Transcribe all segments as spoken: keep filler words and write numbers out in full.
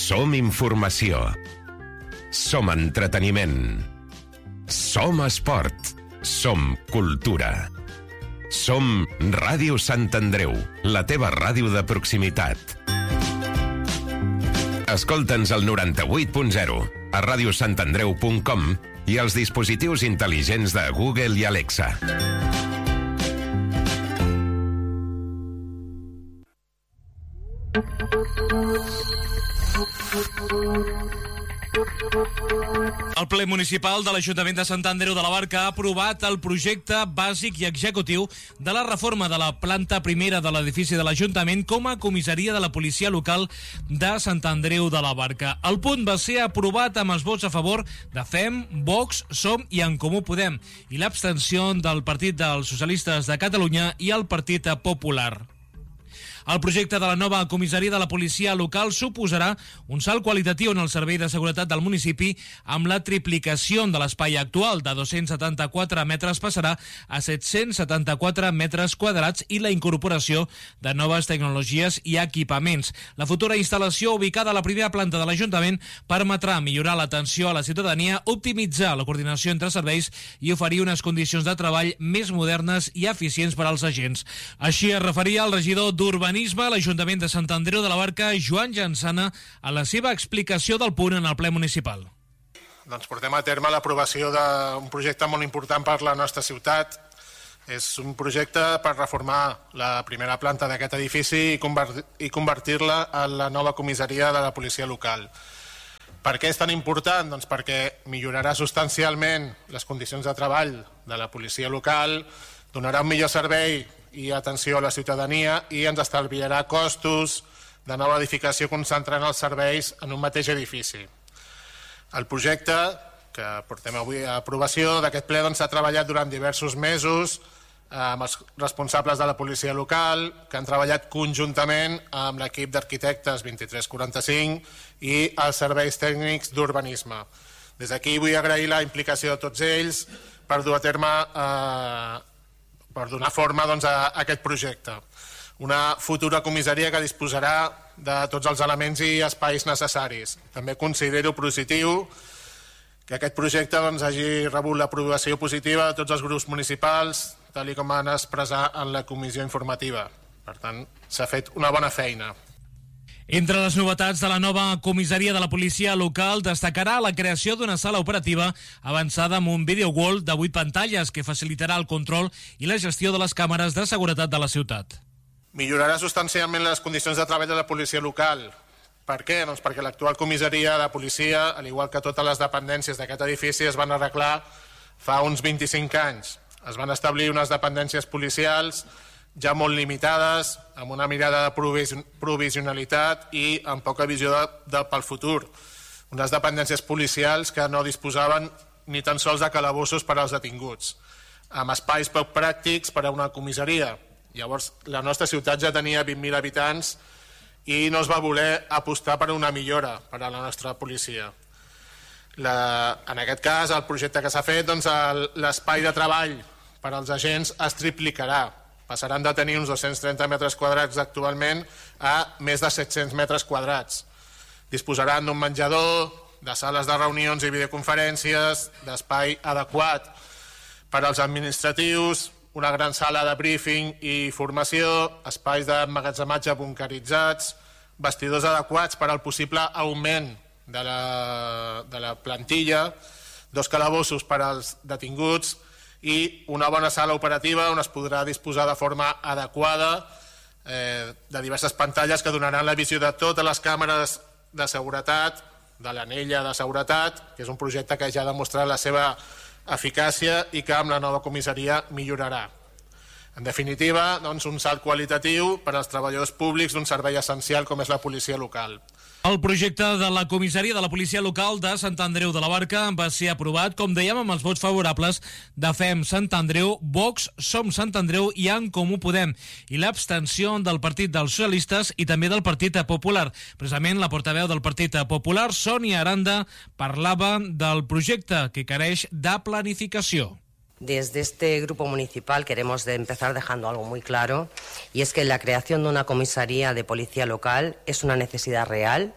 Som informació. Som entreteniment. Som esport. Som cultura. Som Ràdio Sant Andreu, la teva ràdio de proximitat. Escolta'ns al noranta-vuit punt zero, a ràdio sant andreu punt com i als dispositius intel·ligents de Google i Alexa. El ple municipal de l'Ajuntament de Sant Andreu de la Barca ha aprovat el projecte bàsic i executiu de la reforma de la planta primera de l'edifici de l'Ajuntament com a comissaria de la policia local de Sant Andreu de la Barca. El punt va ser aprovat amb els vots a favor de F E M, Vox, Som i En Comú Podem i l'abstenció del Partit dels Socialistes de Catalunya i el Partit Popular. El projecte de la nova comissaria de la policia local suposarà un salt qualitatiu en el servei de seguretat del municipi amb la triplicació de l'espai actual de dos-cents setanta-quatre metres passarà a set-cents setanta-quatre metres quadrats i la incorporació de noves tecnologies i equipaments. La futura instal·lació ubicada a la primera planta de l'Ajuntament permetrà millorar l'atenció a la ciutadania, optimitzar la coordinació entre serveis i oferir unes condicions de treball més modernes i eficients per als agents. Així es referia el regidor d'Urbanisme a l'Ajuntament de Sant Andreu de la Barca, Joan Jansana, a la seva explicació del punt en el ple municipal. Doncs portem a terme l'aprovació d'un projecte molt important per la nostra ciutat. És un projecte per reformar la primera planta d'aquest edifici i convertir-la en la nova comissaria de la policia local. Per què és tan important? Doncs perquè millorarà substancialment les condicions de treball de la policia local, donarà un millor servei i atenció a la ciutadania i ens estalviarà costos de nova edificació concentrant els serveis en un mateix edifici. El projecte que portem avui a aprovació d'aquest ple s'ha treballat durant diversos mesos amb els responsables de la policia local, que han treballat conjuntament amb l'equip d'arquitectes vint-i-tres quaranta-cinc i els serveis tècnics d'urbanisme. Des d'aquí vull agrair la implicació de tots ells per dur a terme eh, per donar forma doncs, a aquest projecte. Una futura comissaria que disposarà de tots els elements i espais necessaris. També considero positiu que aquest projecte doncs, hagi rebut l'aprovació positiva de tots els grups municipals, tal com van expressar en la comissió informativa. Per tant, s'ha fet una bona feina. Entre les novetats de la nova comissaria de la policia local destacarà la creació d'una sala operativa avançada amb un video wall de vuit pantalles que facilitarà el control i la gestió de les càmeres de seguretat de la ciutat. Millorarà substancialment les condicions de treball de la policia local. Per què? Doncs perquè l'actual comissaria de policia, al igual que totes les dependències d'aquest edifici, es van arreglar fa uns vint-i-cinc anys. Es van establir unes dependències policials ja molt limitades, amb una mirada de provisionalitat i amb poca visió de, de, pel futur. Unes dependències policials que no disposaven ni tan sols de calabossos per als detinguts, amb espais poc pràctics per a una comissaria. Llavors, la nostra ciutat ja tenia vint mil habitants i no es va voler apostar per una millora per a la nostra policia. La, en aquest cas, el projecte que s'ha fet, doncs, l'espai de treball per als agents es triplicarà. Passaran de tenir uns dos-cents trenta metres quadrats actualment a més de set-cents metres quadrats. Disposaran d'un menjador, de sales de reunions i videoconferències, d'espai adequat per als administratius, una gran sala de briefing i formació, espais d'emmagatzematge bunkeritzats, vestidors adequats per al possible augment de la, de la plantilla, dos calabossos per als detinguts, i una bona sala operativa on es podrà disposar de forma adequada eh, de diverses pantalles que donaran la visió de totes les càmeres de seguretat, de l'anella de seguretat, que és un projecte que ja ha demostrat la seva eficàcia i que amb la nova comissaria millorarà. En definitiva, doncs, un salt qualitatiu per als treballadors públics d'un servei essencial com és la policia local. El projecte de la comissaria de la policia local de Sant Andreu de la Barca va ser aprovat, com dèiem, amb els vots favorables de F E M Sant Andreu, Vox, Som Sant Andreu i En Comú Podem, i l'abstenció del Partit dels Socialistes i també del Partit Popular. Precisament la portaveu del Partit Popular, Sònia Aranda, parlava del projecte que careix de planificació. Desde este grupo municipal queremos de empezar dejando algo muy claro, y es que la creación de una comisaría de policía local es una necesidad real,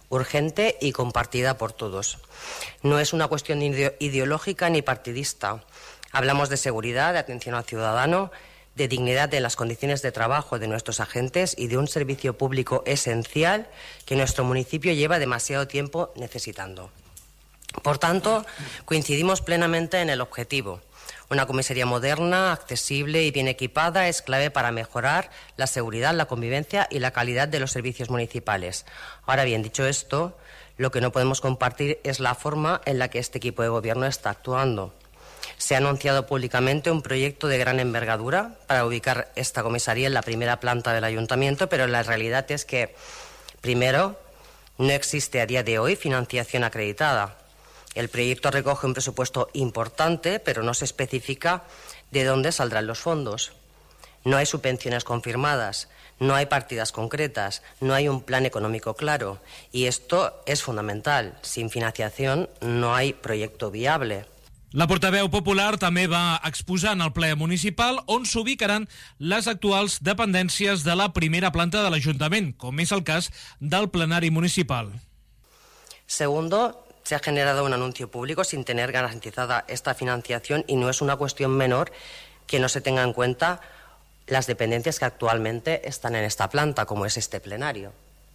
urgente y compartida por todos. No es una cuestión ideológica ni partidista. Hablamos de seguridad, de atención al ciudadano, de dignidad en las condiciones de trabajo de nuestros agentes y de un servicio público esencial que nuestro municipio lleva demasiado tiempo necesitando. Por tanto, coincidimos plenamente en el objetivo. Una comisaría moderna, accesible y bien equipada es clave para mejorar la seguridad, la convivencia y la calidad de los servicios municipales. Ahora bien, dicho esto, lo que no podemos compartir es la forma en la que este equipo de gobierno está actuando. Se ha anunciado públicamente un proyecto de gran envergadura para ubicar esta comisaría en la primera planta del ayuntamiento, pero la realidad es que, primero, no existe a día de hoy financiación acreditada. El proyecto recoge un presupuesto importante, pero no se especifica de dónde saldrán los fondos. No hay subvenciones confirmadas, no hay partidas concretas, no hay un plan económico claro. Y esto es fundamental. Sin financiación no hay proyecto viable. La portaveu popular també va exposar en el ple municipal on s'ubicaran les actuals dependències de la primera planta de l'Ajuntament, com és el cas del plenari municipal. Segundo, se ha generado un anuncio público sin tener garantizada esta financiación y no es una cuestión menor que no se tenga en cuenta las dependencias que actualmente están en esta planta, como es este plenario.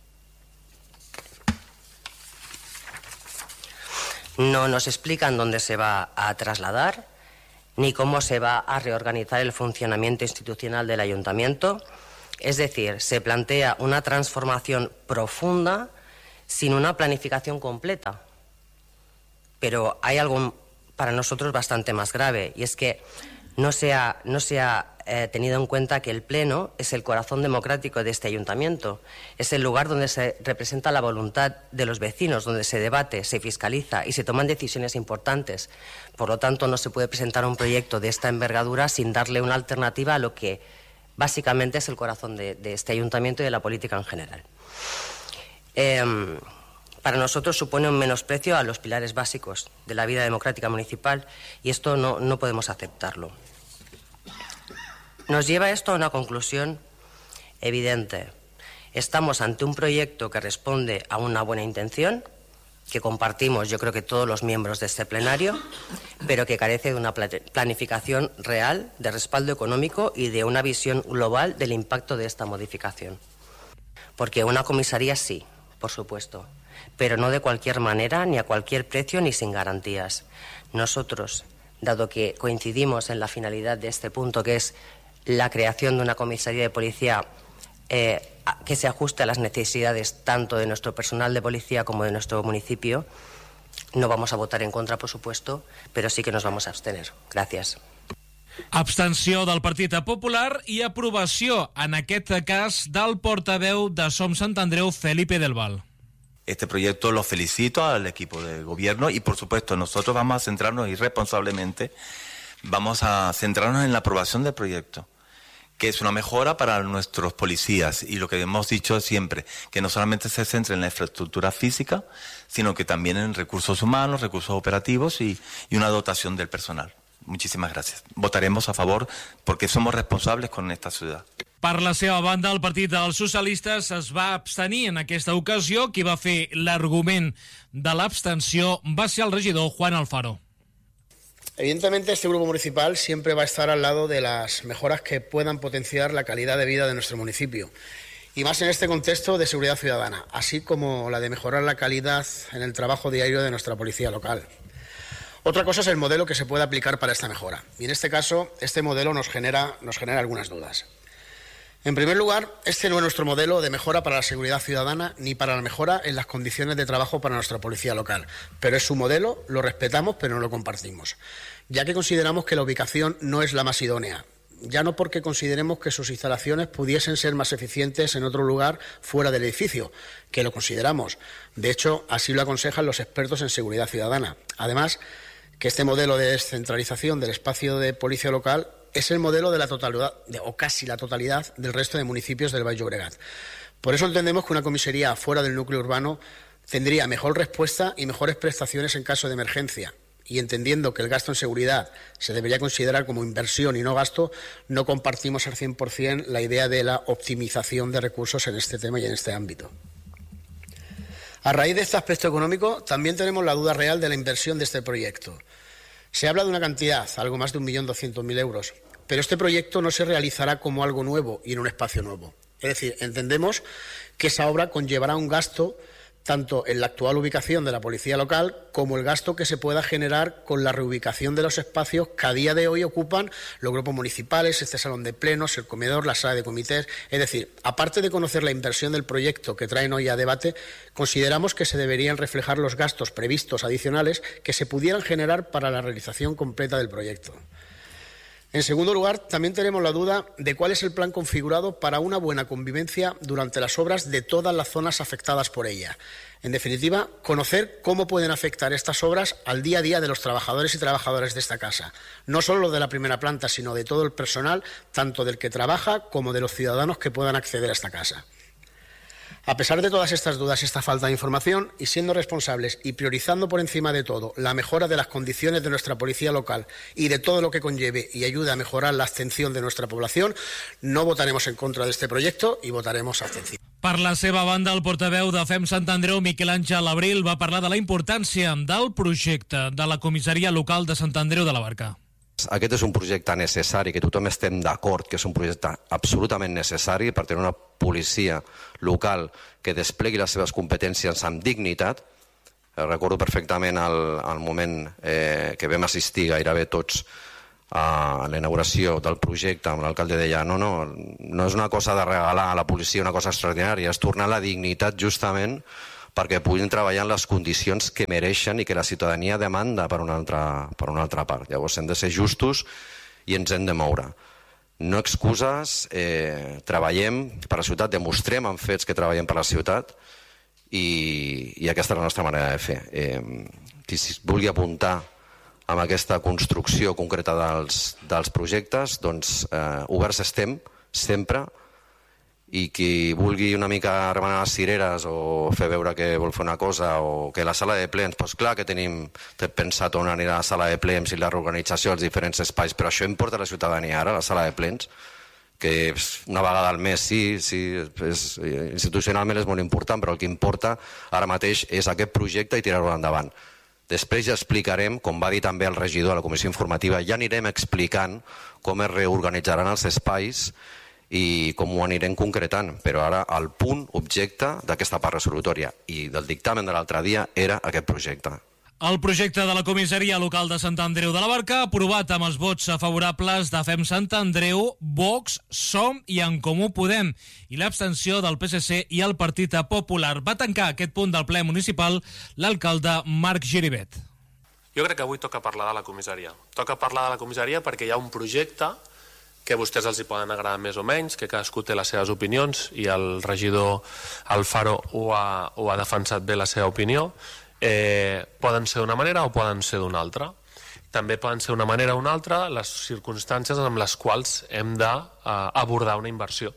No nos explican dónde se va a trasladar, ni cómo se va a reorganizar el funcionamiento institucional del ayuntamiento. Es decir, se plantea una transformación profunda sin una planificación completa. Pero hay algo para nosotros bastante más grave, y es que no se ha, no se ha eh, tenido en cuenta que el Pleno es el corazón democrático de este ayuntamiento. Es el lugar donde se representa la voluntad de los vecinos, donde se debate, se fiscaliza y se toman decisiones importantes. Por lo tanto, no se puede presentar un proyecto de esta envergadura sin darle una alternativa a lo que básicamente es el corazón de, de este ayuntamiento y de la política en general. Eh, Para nosotros supone un menosprecio a los pilares básicos de la vida democrática municipal y esto no, no podemos aceptarlo. Nos lleva esto a una conclusión evidente. Estamos ante un proyecto que responde a una buena intención, que compartimos yo creo que todos los miembros de este plenario, pero que carece de una planificación real, de respaldo económico y de una visión global del impacto de esta modificación. Porque una comisaría sí, por supuesto, pero no de cualquier manera, ni a cualquier precio, ni sin garantías. Nosotros, dado que coincidimos en la finalidad de este punto, que es la creación de una comisaría de policía eh, que se ajuste a las necesidades tanto de nuestro personal de policía como de nuestro municipio, no vamos a votar en contra, por supuesto, pero sí que nos vamos a abstener. Gracias. Abstenció del Partit Popular i aprovació, en aquest cas, del portaveu de Som Sant Andreu, Felipe del Val. Este proyecto lo felicito al equipo de gobierno y, por supuesto, nosotros vamos a centrarnos irresponsablemente, vamos a centrarnos en la aprobación del proyecto, que es una mejora para nuestros policías y lo que hemos dicho siempre, que no solamente se centre en la infraestructura física, sino que también en recursos humanos, recursos operativos y, y una dotación del personal. Muchísimas gracias. Votaremos a favor porque somos responsables con esta ciudad. Per la seva banda, el Partit dels Socialistes es va abstenir en aquesta ocasió. Qui va fer l'argument de l'abstenció va ser el regidor Juan Alfaro. Evidentemente, este grupo municipal siempre va a estar al lado de las mejoras que puedan potenciar la calidad de vida de nuestro municipio. Y más en este contexto de seguridad ciudadana, así como la de mejorar la calidad en el trabajo diario de nuestra policía local. Otra cosa es el modelo que se puede aplicar para esta mejora. Y en este caso, este modelo nos genera, nos genera algunas dudas. En primer lugar, este no es nuestro modelo de mejora para la seguridad ciudadana ni para la mejora en las condiciones de trabajo para nuestra policía local. Pero es su modelo, lo respetamos, pero no lo compartimos, ya que consideramos que la ubicación no es la más idónea. Ya no porque consideremos que sus instalaciones pudiesen ser más eficientes en otro lugar fuera del edificio, que lo consideramos. De hecho, así lo aconsejan los expertos en seguridad ciudadana. Además, que este modelo de descentralización del espacio de policía local es el modelo de la totalidad, de, o casi la totalidad, del resto de municipios del Baix Llobregat. Por eso entendemos que una comisaría fuera del núcleo urbano tendría mejor respuesta y mejores prestaciones en caso de emergencia. Y entendiendo que el gasto en seguridad se debería considerar como inversión y no gasto, no compartimos al cien por cien la idea de la optimización de recursos en este tema y en este ámbito. A raíz de este aspecto económico, también tenemos la duda real de la inversión de este proyecto. Se habla de una cantidad, algo más de un millón doscientos mil euros, pero este proyecto no se realizará como algo nuevo y en un espacio nuevo. Es decir, entendemos que esa obra conllevará un gasto tanto en la actual ubicación de la policía local como el gasto que se pueda generar con la reubicación de los espacios que a día de hoy ocupan los grupos municipales, este salón de plenos, el comedor, la sala de comités. Es decir, aparte de conocer la inversión del proyecto que traen hoy a debate, consideramos que se deberían reflejar los gastos previstos adicionales que se pudieran generar para la realización completa del proyecto. En segundo lugar, también tenemos la duda de cuál es el plan configurado para una buena convivencia durante las obras de todas las zonas afectadas por ella. En definitiva, conocer cómo pueden afectar estas obras al día a día de los trabajadores y trabajadoras de esta casa. No solo los de la primera planta, sino de todo el personal, tanto del que trabaja como de los ciudadanos que puedan acceder a esta casa. A pesar de todas estas dudas y esta falta de información, y siendo responsables y priorizando por encima de todo la mejora de las condiciones de nuestra policía local y de todo lo que conlleve y ayude a mejorar la abstención de nuestra población, no votaremos en contra de este proyecto y votaremos abstención. Per la seva banda, el portaveu de Fem Sant Andreu, Miquel Àngel Abril, va parlar de la importància del projecte de la comissaria local de Sant Andreu de la Barca. Aquest és un projecte necessari, que tothom estem d'acord que és un projecte absolutament necessari per tenir una policia local que desplegui les seves competències amb dignitat. Recordo perfectament el, el moment eh, que vam assistir gairebé tots a la inauguració del projecte, amb l'alcalde deia no, no, no és una cosa de regalar a la policia una cosa extraordinària, és tornar la dignitat justament perquè puguin treballar en les condicions que mereixen i que la ciutadania demanda per una altra, per una altra part. Llavors hem de ser justos i ens hem de moure. No excuses, eh, treballem per la ciutat, demostrem amb fets que treballem per la ciutat i, i aquesta és la nostra manera de fer. Eh, qui vulgui apuntar amb aquesta construcció concreta dels, dels projectes, doncs eh, oberts estem sempre, i qui vulgui una mica remenar les cireres o fer veure que vol fer una cosa o que la sala de plens, doncs clar que tenim pensat on anirà la sala de plens i la reorganització dels diferents espais, però això importa a la ciutadania ara, la sala de plens, que una vegada al mes sí, sí és, institucionalment és molt important, però el que importa ara mateix és aquest projecte i tirar-lo endavant. Després ja explicarem, com va dir també el regidor a la comissió informativa, ja anirem explicant com es reorganitzaran els espais i com ho anirem concretant, però ara el punt objecte d'aquesta part resolutòria i del dictamen de l'altre dia era aquest projecte. El projecte de la comissaria local de Sant Andreu de la Barca, aprovat amb els vots favorables de Fem Sant Andreu, Vox, Som i En Comú Podem, i l'abstenció del P S C i el Partit Popular. Va tancar aquest punt del ple municipal l'alcalde Marc Giribet. Jo crec que avui toca parlar de la comissaria. Toca parlar de la comissaria perquè hi ha un projecte que a vostès els hi poden agradar més o menys, que cadascú té les seves opinions i el regidor Alfaro ho ha, ho ha defensat bé la seva opinió. Eh, poden ser d'una manera o poden ser d'una altra. També poden ser d'una manera o una altra les circumstàncies amb les quals hem d'abordar una inversió.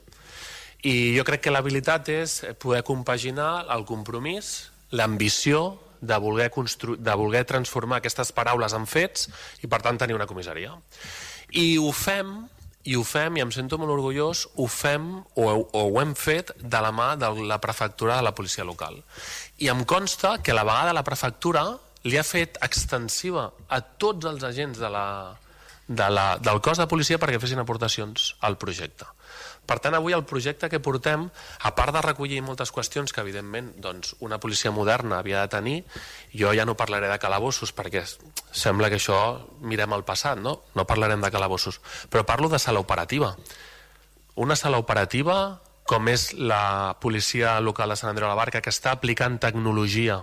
I jo crec que l'habilitat és poder compaginar el compromís, l'ambició de voler, constru... de voler transformar aquestes paraules en fets i per tant tenir una comissaria. I ho fem I ho fem, i em sento molt orgullós, ho fem o, o ho hem fet de la mà de la prefectura de la policia local. I em consta que a la vegada la prefectura li ha fet extensiva a tots els agents de la, de la, del cos de policia perquè fessin aportacions al projecte. Per tant, avui el projecte que portem, a part de recollir moltes qüestions que, evidentment, doncs, una policia moderna havia de tenir, jo ja no parlaré de calabossos, perquè sembla que això mirem al passat, no? No parlarem de calabossos, però parlo de sala operativa. Una sala operativa, com és la policia local de Sant Andreu de la Barca, que està aplicant tecnologia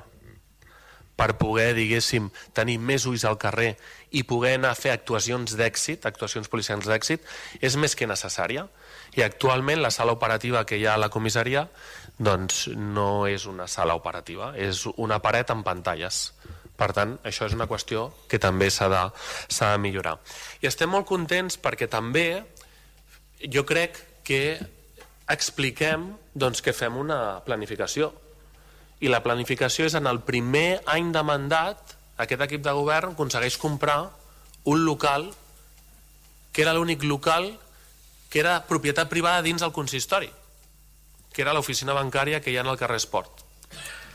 per poder, diguéssim, tenir més ulls al carrer i poder anar a fer actuacions d'èxit, actuacions policials d'èxit, és més que necessària. I actualment la sala operativa que hi ha a la comissaria doncs no és una sala operativa, és una paret amb pantalles. Per tant, això és una qüestió que també s'ha de, s'ha de millorar. I estem molt contents perquè també jo crec que expliquem doncs, que fem una planificació. I la planificació és en el primer any de mandat, aquest equip de govern aconsegueix comprar un local que era l'únic local que era propietat privada dins del consistori, que era l'oficina bancària que hi ha en el carrer Esport.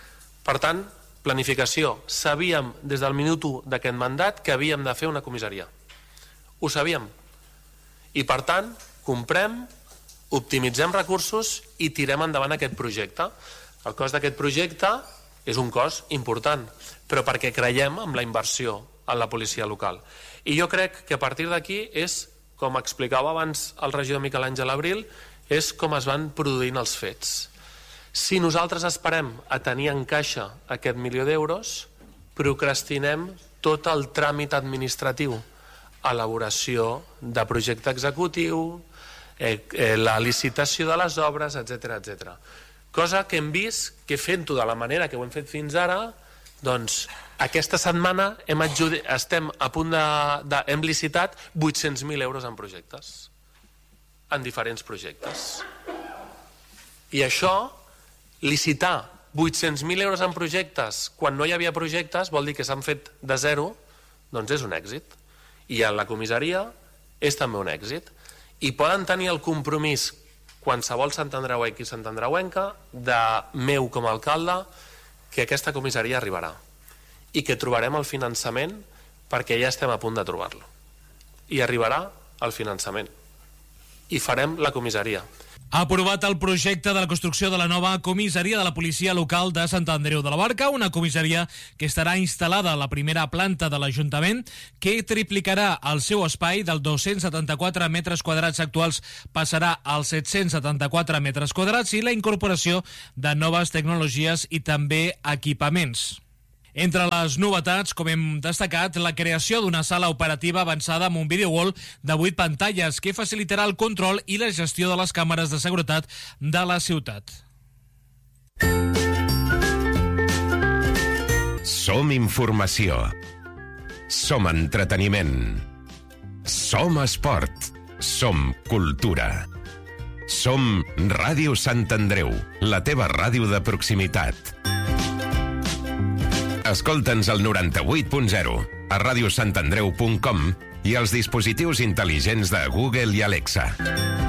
Per tant, planificació. Sabíem des del minut u d'aquest mandat que havíem de fer una comissaria. Ho sabíem. I per tant, comprem, optimitzem recursos i tirem endavant aquest projecte. El cost d'aquest projecte és un cost important, però perquè creiem en la inversió en la policia local. I jo crec que a partir d'aquí és, com explicava abans el regidor Miquel Àngel Abril, és com es van produint els fets. Si nosaltres esperem a tenir en caixa aquest milió d'euros, procrastinem tot el tràmit administratiu, elaboració de projecte executiu, eh, eh, la licitació de les obres, etcètera, etcètera. Cosa que hem vist que fent-ho de la manera que ho hem fet fins ara, doncs aquesta setmana hem adjudi- estem a punt de, de hem licitat vuit-cents mil euros en projectes, en diferents projectes. I això, licitar vuit-cents mil euros en projectes quan no hi havia projectes vol dir que s'han fet de zero, doncs és un èxit. I a la comissaria és també un èxit. I poden tenir el compromís qualsevol santandreuenc i santandreuenca de meu com a alcalde que aquesta comissaria arribarà i que trobarem el finançament perquè ja estem a punt de trobar-lo. I arribarà el finançament. I farem la comissaria. Ha aprovat el projecte de la construcció de la nova comissaria de la policia local de Sant Andreu de la Barca, una comissaria que estarà instal·lada a la primera planta de l'Ajuntament, que triplicarà el seu espai dels dos-cents setanta-quatre metres quadrats actuals, passarà als set-cents setanta-quatre metres quadrats i la incorporació de noves tecnologies i també equipaments. Entre les novetats, com hem destacat, la creació d'una sala operativa avançada amb un videowall de vuit pantalles que facilitarà el control i la gestió de les càmeres de seguretat de la ciutat. Som informació. Som entreteniment. Som esport. Som cultura. Som Ràdio Sant Andreu, la teva ràdio de proximitat. Escolta'ns al noranta-vuit punt zero, a radiosantandreu punt com i als dispositius intel·ligents de Google i Alexa.